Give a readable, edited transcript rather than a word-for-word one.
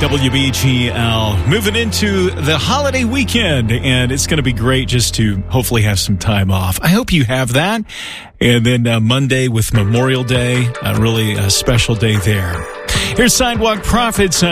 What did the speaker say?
WBGL. Moving into the holiday weekend, and it's going to be great just to hopefully have some time off. I hope you have that. And then Monday with Memorial Day, really a special day there. Here's Sidewalk Prophets on